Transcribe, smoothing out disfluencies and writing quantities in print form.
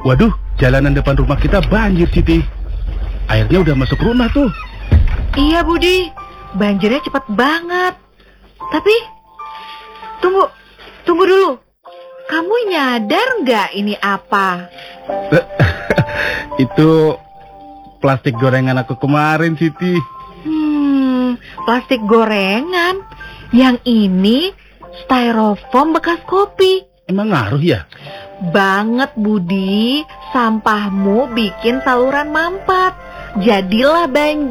Waduh, jalanan depan rumah kita banjir, Siti. Airnya udah masuk rumah tuh. Iya, Budi. Banjirnya cepat banget. Tapi, tunggu dulu. Kamu nyadar nggak ini apa? Itu plastik gorengan aku kemarin, Siti. Plastik gorengan. Yang ini styrofoam bekas kopi. Emang ngaruh ya? Banget, Budi. Sampahmu bikin saluran mampet. Jadilah banjir.